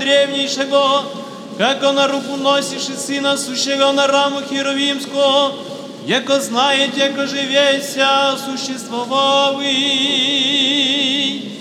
древнейшего, како на руку носишь и Сына сущего на раму Херовимского, яко знаете, яко живеся существовал.